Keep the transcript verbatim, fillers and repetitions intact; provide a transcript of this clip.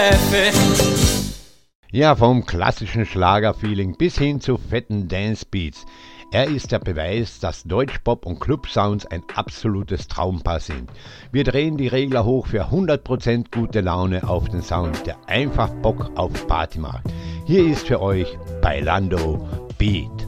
Ja, vom klassischen Schlagerfeeling bis hin zu fetten Dancebeats. Er ist der Beweis, dass Deutschpop und Clubsounds ein absolutes Traumpaar sind. Wir drehen die Regler hoch für hundert Prozent gute Laune auf den Sound, der einfach Bock auf Party macht. Hier ist für euch Bailando Beat.